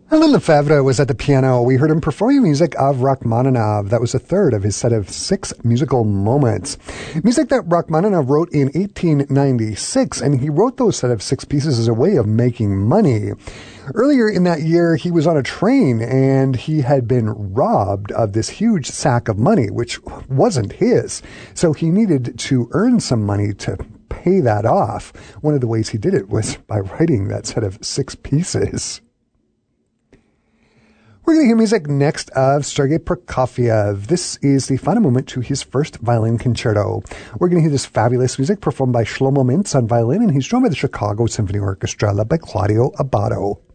Alain Lefebvre was at the piano. We heard him performing music of Rachmaninoff. That was the third of his set of 6 musical moments. Music that Rachmaninoff wrote in 1896, and he wrote those set of 6 pieces as a way of making money. Earlier in that year, he was on a train and he had been robbed of this huge sack of money, which wasn't his. So he needed to earn some money to pay that off. One of the ways he did it was by writing that set of 6 pieces. We're going to hear music next of Sergei Prokofiev. This is the final movement to his first violin concerto. We're going to hear this fabulous music performed by Shlomo Mintz on violin, and he's joined by the Chicago Symphony Orchestra led by Claudio Abbado.